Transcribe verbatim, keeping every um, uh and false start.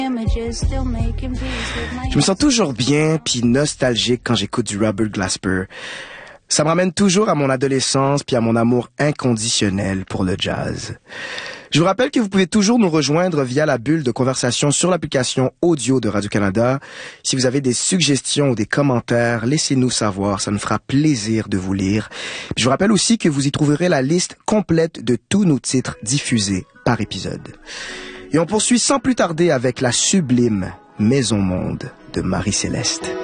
Je me sens toujours bien puis nostalgique quand j'écoute du Robert Glasper. Ça me ramène toujours à mon adolescence puis à mon amour inconditionnel pour le jazz. Je vous rappelle que vous pouvez toujours nous rejoindre via la bulle de conversation sur l'application audio de Radio-Canada. Si vous avez des suggestions ou des commentaires, laissez-nous savoir, ça nous fera plaisir de vous lire. Je vous rappelle aussi que vous y trouverez la liste complète de tous nos titres diffusés par épisode. Et on poursuit sans plus tarder avec la sublime Maison Monde de Marie-Céleste.